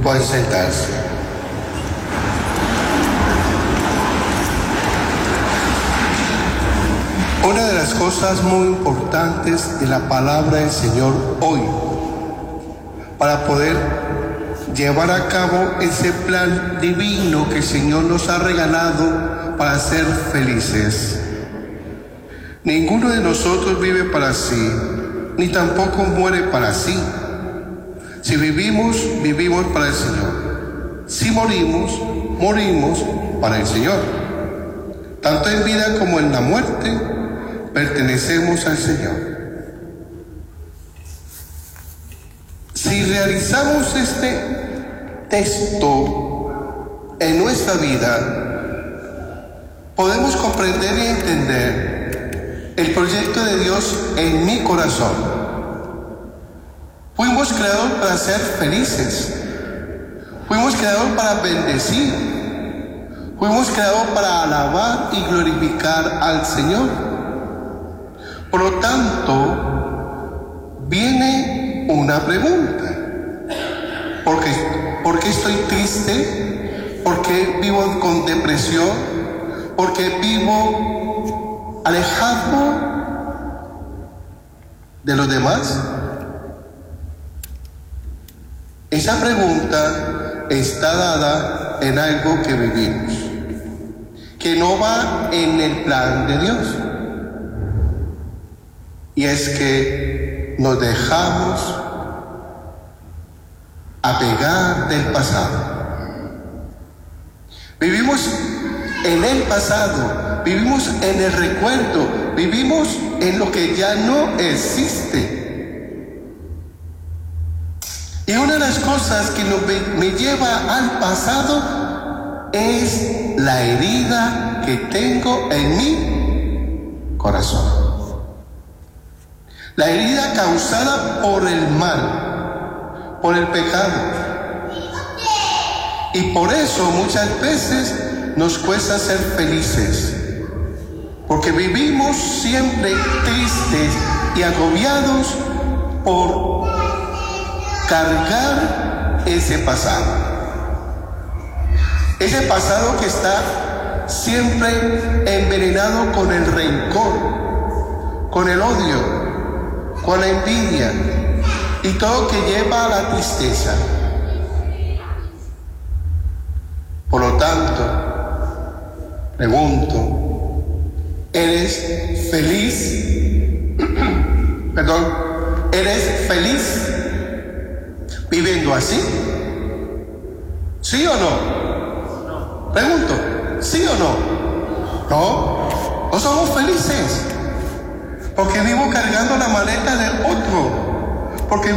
Pueden sentarse. Una de las cosas muy importantes de la palabra del Señor hoy, para poder llevar a cabo ese plan divino que el Señor nos ha regalado para ser felices. Ninguno de nosotros vive para sí, ni tampoco muere para sí. Si vivimos, vivimos para el Señor. Si morimos, morimos para el Señor. Tanto en vida como en la muerte, pertenecemos al Señor. Si realizamos este texto en nuestra vida, podemos comprender y entender el proyecto de Dios en mi corazón. Fuimos creados para ser felices. Fuimos creados para bendecir. Fuimos creados para alabar y glorificar al Señor. Por lo tanto, viene una pregunta. ¿Por qué estoy triste? ¿Por qué vivo con depresión? ¿Por qué vivo alejado de los demás? Esa pregunta está dada en algo que vivimos, que no va en el plan de Dios. Y es que nos dejamos apegar del pasado. Vivimos en el pasado, vivimos en el recuerdo, vivimos en lo que ya no existe. Y una de las cosas que me lleva al pasado es la herida que tengo en mi corazón. La herida causada por el mal, por el pecado. Y por eso muchas veces nos cuesta ser felices. Porque vivimos siempre tristes y agobiados por cargar ese pasado. Ese pasado que está siempre envenenado con el rencor, con el odio, con la envidia y todo que lleva a la tristeza. Por lo tanto, pregunto, ¿eres feliz? ¿Eres feliz viviendo así? ¿Sí o no? Pregunto, ¿sí o no? No somos felices. Porque vivo cargando la maleta del otro. Porque